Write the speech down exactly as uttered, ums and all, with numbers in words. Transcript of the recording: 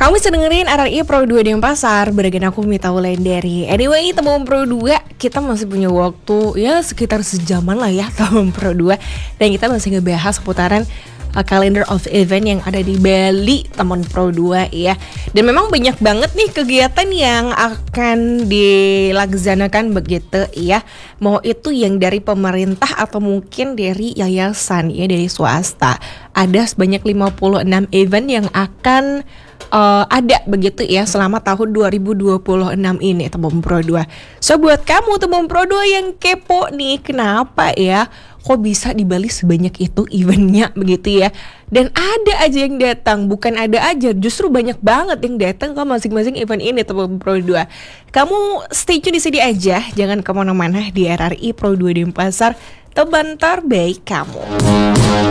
Kamu bisa dengerin R R I Pro dua Denpasar barengan aku Mita Wulandari. Anyway, teman Pro dua, kita masih punya waktu ya sekitar sejaman lah ya teman Pro dua. Dan kita masih ngebahas seputaran uh, calendar of event yang ada di Bali teman Pro dua ya. Dan memang banyak banget nih kegiatan yang akan dilaksanakan begitu ya. Mau itu yang dari pemerintah atau mungkin dari yayasan ya, dari swasta. Ada sebanyak lima puluh enam event yang akan Uh, ada begitu ya selama tahun dua ribu dua puluh enam ini teman Pro dua. So buat kamu teman Pro dua yang kepo nih, kenapa ya kok bisa di Bali sebanyak itu eventnya begitu ya. Dan ada aja yang datang, bukan ada aja, justru banyak banget yang datang ke masing-masing event ini teman Pro dua. Kamu stay tune di sini aja, jangan kemana-mana di R R I Pro dua Denpasar, teman terbaik kamu.